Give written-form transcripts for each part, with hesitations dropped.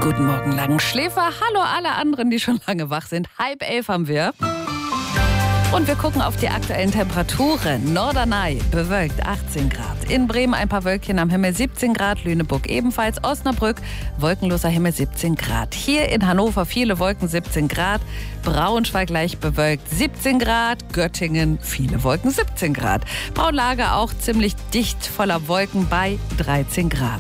Guten Morgen, Langschläfer. Hallo alle anderen, die schon lange wach sind. 10:30 haben wir. Und wir gucken auf die aktuellen Temperaturen. Norderney bewölkt 18 Grad. In Bremen ein paar Wölkchen am Himmel 17 Grad. Lüneburg ebenfalls. Osnabrück wolkenloser Himmel 17 Grad. Hier in Hannover viele Wolken 17 Grad. Braunschweig leicht bewölkt 17 Grad. Göttingen viele Wolken 17 Grad. Braunlage auch ziemlich dicht voller Wolken bei 13 Grad.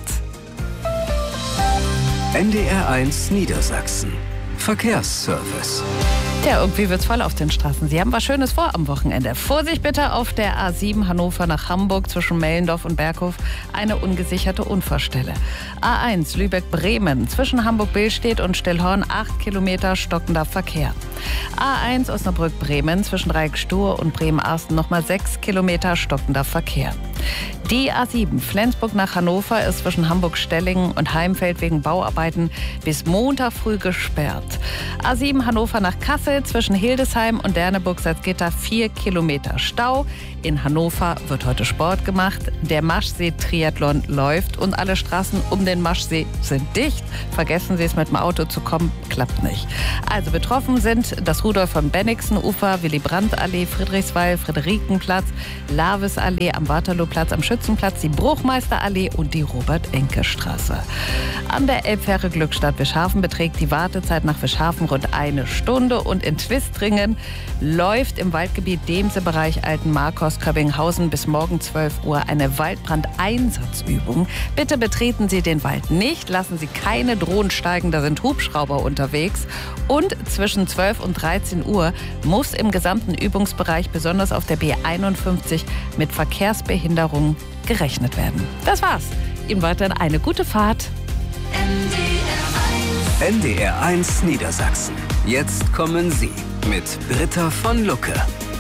NDR1 Niedersachsen. Verkehrsservice. Ja, irgendwie wird's voll auf den Straßen. Sie haben was Schönes vor am Wochenende. Vorsicht bitte auf der A7 Hannover nach Hamburg zwischen Mellendorf und Berghof. Eine ungesicherte Unfallstelle. A1 Lübeck-Bremen zwischen Hamburg-Billstedt und Stillhorn 8 Kilometer stockender Verkehr. A1 Osnabrück-Bremen zwischen Dreieck-Stur und Bremen-Arsten nochmal 6 Kilometer stockender Verkehr. Die A7 Flensburg nach Hannover ist zwischen Hamburg-Stellingen und Heimfeld wegen Bauarbeiten bis Montag früh gesperrt. A7 Hannover nach Kassel zwischen Hildesheim und Derneburg-Salzgitter 4 Kilometer Stau. In Hannover wird heute Sport gemacht. Der Maschsee-Triathlon läuft und alle Straßen um den Maschsee sind dicht. Vergessen Sie es, mit dem Auto zu kommen, klappt nicht. Also betroffen sind das Rudolf von Bennigsen-Ufer, Willy-Brandt-Allee, Friedrichswald, Friederikenplatz, Lavis-Allee, am Waterlooplatz, am Schützenplatz, die Bruchmeister-Allee und die Robert-Enke-Straße. An der Elbfähre Glückstadt-Wischhafen beträgt die Wartezeit nach Wischhafen rund 1 Stunde und in Twistringen läuft im Waldgebiet Demse-Bereich Altenmarkos-Köbbinghausen bis morgen 12 Uhr eine Waldbrandeinsatzübung. Bitte betreten Sie den Wald nicht, lassen Sie keine Drohnen steigen, da sind Hubschrauber unterwegs. Und zwischen 12 und 13 Uhr muss im gesamten Übungsbereich, besonders auf der B51, mit Verkehrsbehinderungen gerechnet werden. Das war's. Ihnen weiterhin eine gute Fahrt. NDR1 Niedersachsen. Jetzt kommen Sie mit Britta von Lucke.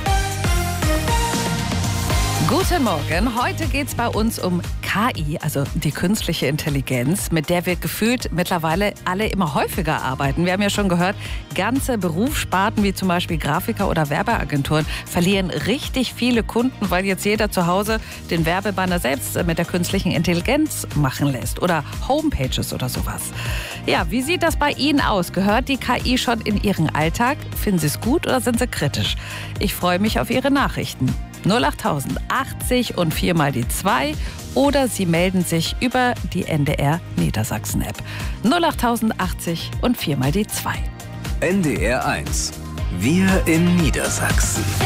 Guten Morgen. Heute geht es bei uns um KI, also die künstliche Intelligenz, mit der wir gefühlt mittlerweile alle immer häufiger arbeiten. Wir haben ja schon gehört, ganze Berufssparten wie zum Beispiel Grafiker oder Werbeagenturen verlieren richtig viele Kunden, weil jetzt jeder zu Hause den Werbebanner selbst mit der künstlichen Intelligenz machen lässt oder Homepages oder sowas. Ja, wie sieht das bei Ihnen aus? Gehört die KI schon in Ihren Alltag? Finden Sie es gut oder sind Sie kritisch? Ich freue mich auf Ihre Nachrichten. 08000 80 und 4 mal die 2 oder Sie melden sich über die NDR Niedersachsen App. 08000 80 und 4 mal die 2. NDR1. Wir in Niedersachsen.